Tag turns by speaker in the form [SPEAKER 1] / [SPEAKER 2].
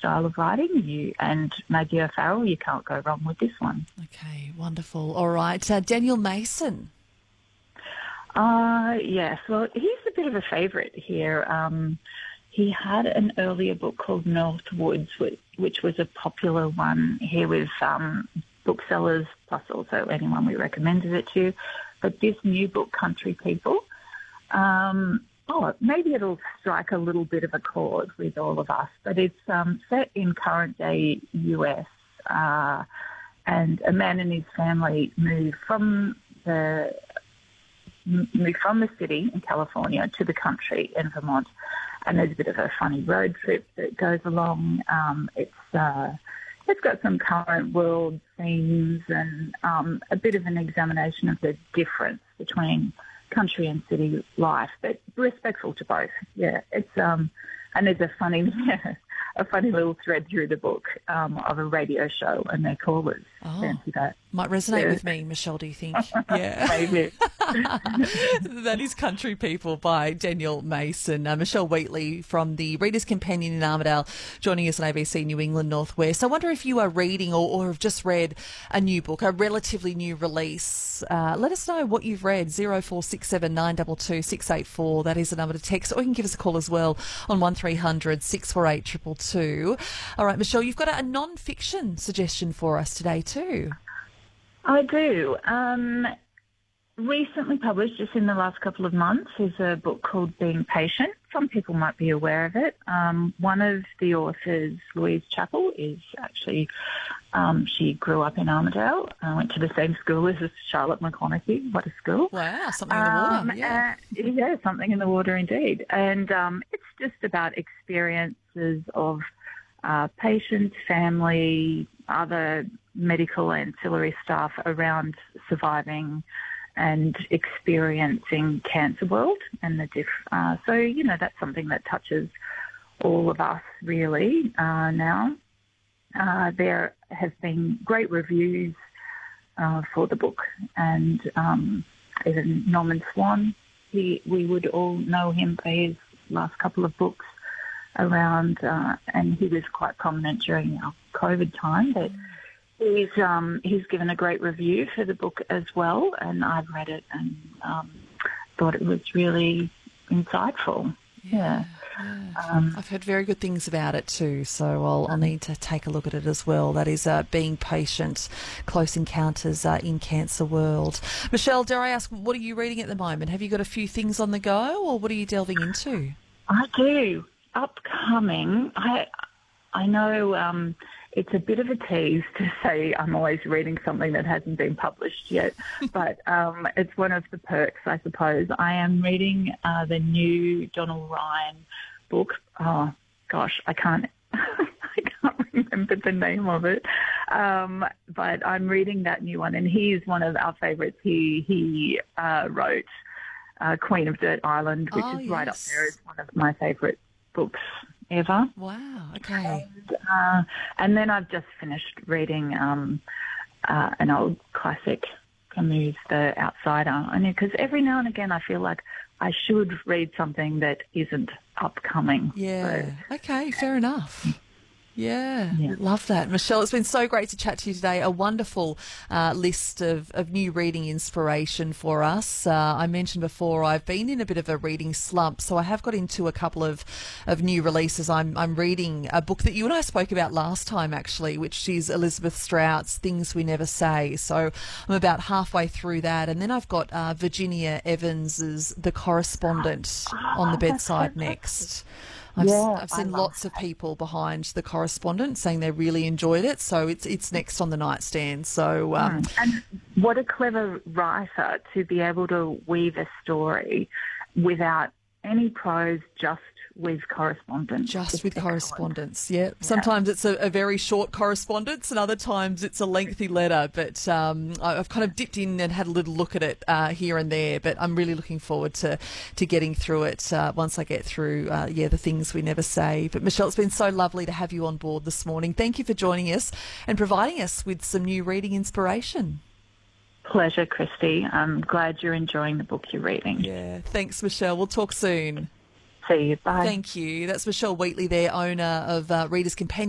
[SPEAKER 1] style of writing. And Maggie O'Farrell, you can't go wrong with this one.
[SPEAKER 2] Okay, wonderful. All right. Daniel Mason.
[SPEAKER 1] Yes, well, he's a bit of a favourite here. He had an earlier book called Northwoods, which was a popular one here with booksellers, plus also anyone we recommended it to. But this new book, Country People, maybe it'll strike a little bit of a chord with all of us, but it's set in current-day US, and a man and his family moved from the city in California to the country in Vermont, and there's a bit of a funny road trip that goes along. It's got some current world themes and a bit of an examination of the difference between country and city life, but respectful to both. Yeah, it's and there's a funny little thread through the book of a radio show and their callers.
[SPEAKER 2] Oh,
[SPEAKER 1] fancy that.
[SPEAKER 2] Might resonate with me, Michelle, do you think? Yeah.
[SPEAKER 1] Maybe.
[SPEAKER 2] That is Country People by Daniel Mason. Michelle Wheatley from the Reader's Companion in Armidale joining us on ABC New England Northwest. I wonder if you are reading or have just read a new book, a relatively new release. Let us know what you've read. 0467 922 684. That is the number to text, or you can give us a call as well on 1300 648 222. All right, Michelle, you've got a non-fiction suggestion for us today too.
[SPEAKER 1] I do. Recently published, just in the last couple of months, is a book called Being Patient. Some people might be aware of it. One of the authors, Louise Chappell, is actually, she grew up in Armidale, went to the same school as Charlotte McConaughey. What a school.
[SPEAKER 2] Wow, something in the water, yeah.
[SPEAKER 1] Yeah, something in the water indeed. And it's just about experiences of patients, family, other medical ancillary stuff around surviving and experiencing cancer world and the so that's something that touches all of us really now. There have been great reviews for the book, and even Norman Swan, we would all know him for his last couple of books around, and he was quite prominent during our COVID time, but he's given a great review for the book as well, and I've read it and thought it was really insightful. Yeah.
[SPEAKER 2] I've heard very good things about it too, so I'll need to take a look at it as well. That is Being Patient, Close Encounters in Cancer World. Michelle, dare I ask, what are you reading at the moment? Have you got a few things on the go, or what are you delving into?
[SPEAKER 1] I do. Upcoming, I know it's a bit of a tease to say I'm always reading something that hasn't been published yet, but it's one of the perks, I suppose. I am reading the new Donald Ryan book. Oh, gosh, I can't remember the name of it, but I'm reading that new one, and he is one of our favourites. He wrote Queen of Dirt Island, which is right up there as one of my favourite books ever.
[SPEAKER 2] Wow, okay.
[SPEAKER 1] And then I've just finished reading an old classic, Camus' The Outsider. Because every now and again I feel like I should read something that isn't upcoming.
[SPEAKER 2] Yeah, okay, fair enough. Yeah, love that. Michelle, it's been so great to chat to you today. A wonderful list of new reading inspiration for us. I mentioned before I've been in a bit of a reading slump, so I have got into a couple of new releases. I'm reading a book that you and I spoke about last time, actually, which is Elizabeth Strout's Things We Never Say. So I'm about halfway through that, and then I've got Virginia Evans's The Correspondent on the bedside next. I've seen lots of people behind The Correspondent saying they really enjoyed it, so it's next on the nightstand. So
[SPEAKER 1] and what a clever writer to be able to weave a story without any prose, just with correspondence.
[SPEAKER 2] Just with correspondence, yeah. Sometimes it's a very short correspondence, and other times it's a lengthy letter. But I've kind of dipped in and had a little look at it here and there. But I'm really looking forward to getting through it once I get through, The Things We Never Say. But Michelle, it's been so lovely to have you on board this morning. Thank you for joining us and providing us with some new reading inspiration.
[SPEAKER 1] Pleasure, Christy. I'm glad you're enjoying the book you're reading.
[SPEAKER 2] Yeah, thanks, Michelle. We'll talk soon.
[SPEAKER 1] See you. Bye.
[SPEAKER 2] Thank you. That's Michelle Wheatley there, owner of Reader's Companion.